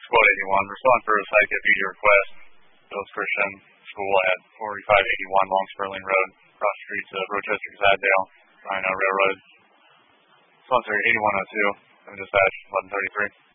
Squad 81. Respond for a psychic video request. Hills Christian School at 4581 Long Sperling Road, across the streets of Rochester, Casadale, Rhino Railroad. Sponsor 8102. Dispatch 1133.